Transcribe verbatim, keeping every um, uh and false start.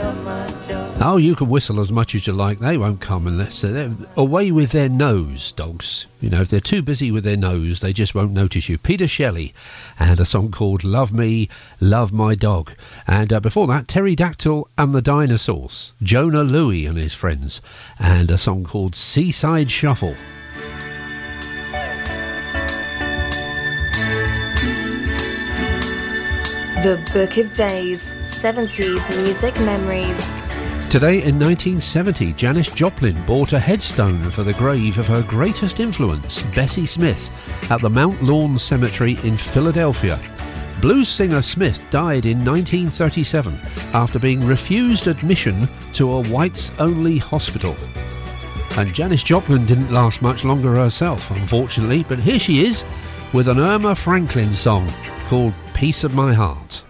Oh, you can whistle as much as you like. They won't come unless they're away with their nose, dogs. You know, if they're too busy with their nose, they just won't notice you. Peter Shelley and a song called Love Me, Love My Dog. And uh, before that, Pterodactyl and the Dinosaurs, Jonah Louie and his friends, and a song called Seaside Shuffle. The Book of Days, seventies Music Memories. Today in nineteen seventy, Janis Joplin bought a headstone for the grave of her greatest influence, Bessie Smith, at the Mount Lawn Cemetery in Philadelphia. Blues singer Smith died in nineteen thirty-seven after being refused admission to a whites-only hospital. And Janis Joplin didn't last much longer herself, unfortunately, but here she is with an Irma Franklin song called Piece of My Heart.